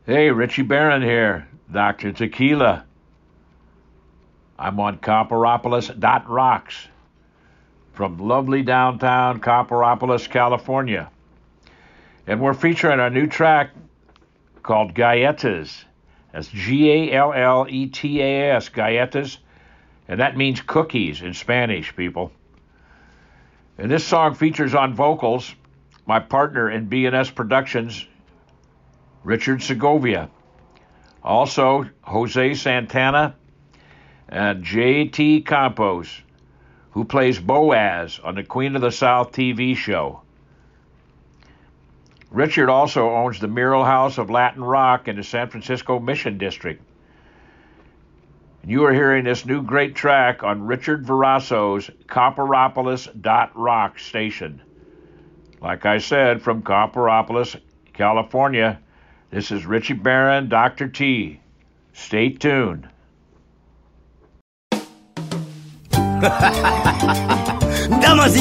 Hey, Richie Barron here, Dr. Tequila. I'm on Copperopolis.rocks from lovely downtown Copperopolis, California. And we're featuring a new track called Galletas. That's Galletas, Galletas. And that means cookies in Spanish, people. And this song features on vocals my partner in B&S Productions, Richard Segovia. Also, Jose Santana and J.T. Campos, who plays Boaz on the Queen of the South TV show. Richard also owns the Mural House of Latin Rock in the San Francisco Mission District. You are hearing this new great track on Richard Verasso's Copperopolis.rock station. Like I said, from Copperopolis, California, this is Richie Barron, Dr. T. Stay tuned. Damas y